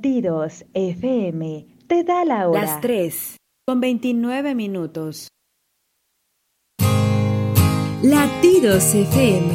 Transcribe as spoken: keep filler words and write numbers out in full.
Latidos F M te da la hora. Las tres, con veintinueve minutos. Latidos F M